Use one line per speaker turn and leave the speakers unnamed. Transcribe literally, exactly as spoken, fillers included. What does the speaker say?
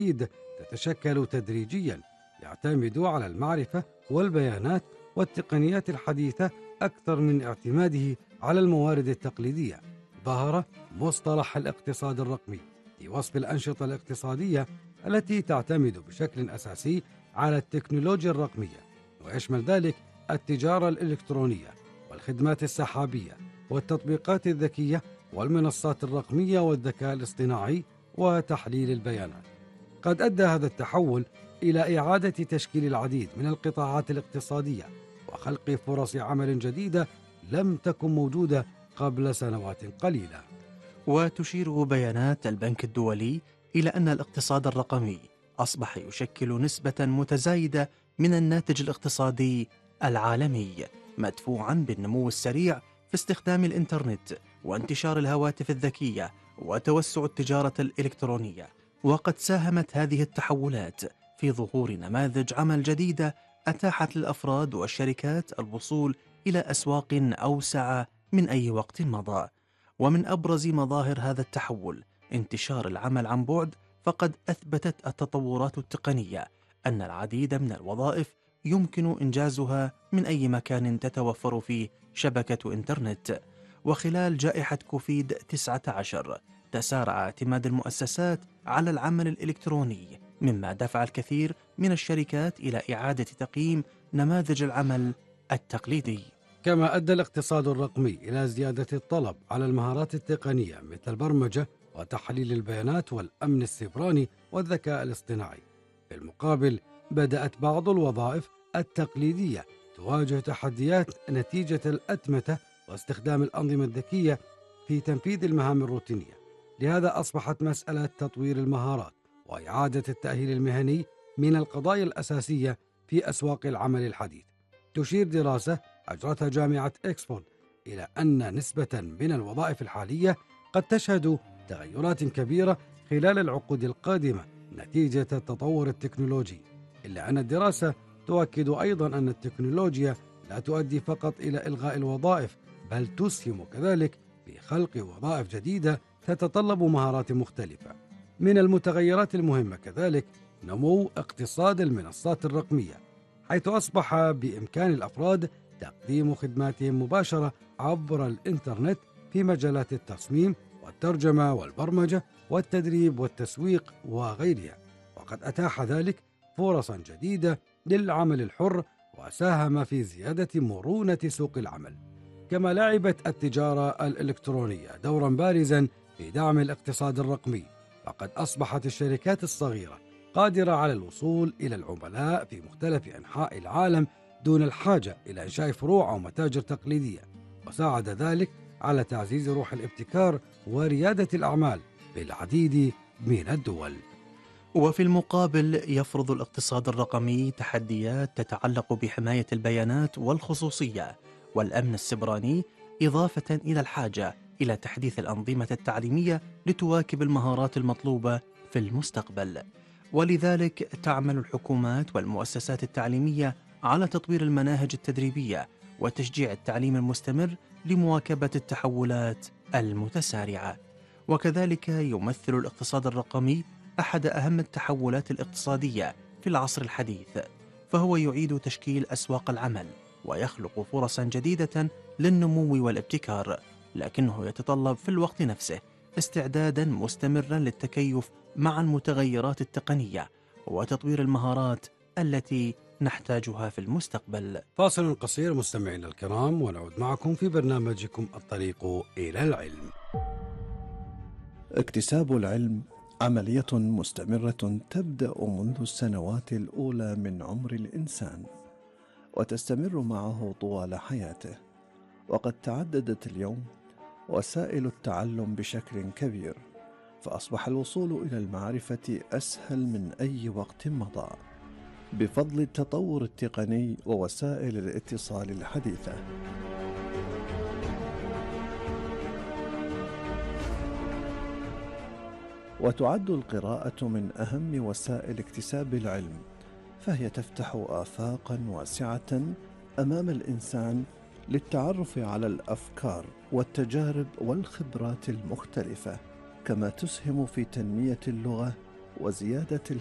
الجديد تتشكل تدريجيا، يعتمد على المعرفة والبيانات والتقنيات الحديثة أكثر من اعتماده على الموارد التقليدية. ظهر مصطلح الاقتصاد الرقمي في وصف الأنشطة الاقتصادية التي تعتمد بشكل أساسي على التكنولوجيا الرقمية، ويشمل ذلك التجارة الإلكترونية والخدمات السحابية والتطبيقات الذكية والمنصات الرقمية والذكاء الاصطناعي وتحليل البيانات. قد أدى هذا التحول إلى إعادة تشكيل العديد من القطاعات الاقتصادية وخلق فرص عمل جديدة لم تكن موجودة قبل سنوات قليلة.
وتشير بيانات البنك الدولي إلى أن الاقتصاد الرقمي أصبح يشكل نسبة متزايدة من الناتج الاقتصادي العالمي، مدفوعاً بالنمو السريع في استخدام الإنترنت وانتشار الهواتف الذكية وتوسع التجارة الإلكترونية. وقد ساهمت هذه التحولات في ظهور نماذج عمل جديدة أتاحت للأفراد والشركات الوصول إلى أسواق أوسع من أي وقت مضى. ومن أبرز مظاهر هذا التحول انتشار العمل عن بعد، فقد أثبتت التطورات التقنية أن العديد من الوظائف يمكن إنجازها من أي مكان تتوفر فيه شبكة إنترنت. وخلال جائحة كوفيد تسعة عشر تسارع اعتماد المؤسسات على العمل الإلكتروني، مما دفع الكثير من الشركات إلى إعادة تقييم نماذج العمل التقليدي.
كما أدى الاقتصاد الرقمي إلى زيادة الطلب على المهارات التقنية مثل البرمجة وتحليل البيانات والأمن السيبراني والذكاء الاصطناعي. في المقابل، بدأت بعض الوظائف التقليدية تواجه تحديات نتيجة الأتمتة واستخدام الأنظمة الذكية في تنفيذ المهام الروتينية. لهذا أصبحت مسألة تطوير المهارات وإعادة التأهيل المهني من القضايا الأساسية في أسواق العمل الحديث. تشير دراسة أجرتها جامعة إكسفورد إلى أن نسبة من الوظائف الحالية قد تشهد تغيرات كبيرة خلال العقود القادمة نتيجة التطور التكنولوجي، إلا أن الدراسة تؤكد أيضا أن التكنولوجيا لا تؤدي فقط إلى إلغاء الوظائف، بل تسهم كذلك في خلق وظائف جديدة تتطلب مهارات مختلفة. من المتغيرات المهمة كذلك نمو اقتصاد المنصات الرقمية، حيث أصبح بإمكان الأفراد تقديم خدماتهم مباشرة عبر الإنترنت في مجالات التصميم والترجمة والبرمجة والتدريب والتسويق وغيرها. وقد أتاح ذلك فرصا جديدة للعمل الحر وساهم في زيادة مرونة سوق العمل. كما لعبت التجارة الإلكترونية دورا بارزا في دعم الاقتصاد الرقمي، فقد أصبحت الشركات الصغيرة قادرة على الوصول إلى العملاء في مختلف أنحاء العالم دون الحاجة إلى إنشاء فروع أو متاجر تقليدية، وساعد ذلك على تعزيز روح الابتكار وريادة الأعمال في العديد من الدول.
وفي المقابل يفرض الاقتصاد الرقمي تحديات تتعلق بحماية البيانات والخصوصية والأمن السيبراني، إضافة إلى الحاجة إلى تحديث الأنظمة التعليمية لتواكب المهارات المطلوبة في المستقبل. ولذلك تعمل الحكومات والمؤسسات التعليمية على تطوير المناهج التدريبية وتشجيع التعليم المستمر لمواكبة التحولات المتسارعة. وكذلك يمثل الاقتصاد الرقمي أحد أهم التحولات الاقتصادية في العصر الحديث، فهو يعيد تشكيل أسواق العمل ويخلق فرصا جديدة للنمو والابتكار، لكنه يتطلب في الوقت نفسه استعدادا مستمرا للتكيف مع المتغيرات التقنية وتطوير المهارات التي نحتاجها في المستقبل.
فاصل قصير مستمعينا الكرام، ونعود معكم في برنامجكم الطريق إلى العلم.
اكتساب العلم عملية مستمرة تبدأ منذ السنوات الأولى من عمر الإنسان وتستمر معه طوال حياته. وقد تعددت اليوم وسائل التعلم بشكل كبير، فأصبح الوصول إلى المعرفة أسهل من أي وقت مضى بفضل التطور التقني ووسائل الاتصال الحديثة. وتعد القراءة من أهم وسائل اكتساب العلم، فهي تفتح آفاقا واسعة أمام الإنسان للتعرف على الأفكار والتجارب والخبرات المختلفة، كما تسهم في تنمية اللغة وزيادة